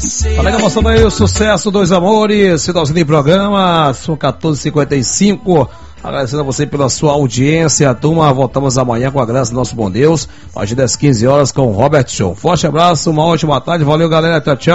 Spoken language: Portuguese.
Fala, mostrando aí o sucesso Dois Amores, finalzinho de programa, são 14h55. Agradecendo a você pela sua audiência, turma. Voltamos amanhã com a graça do nosso bom Deus, a partir das 15 horas com o Robert Show. Forte abraço, uma ótima tarde, valeu galera, tchau, tchau.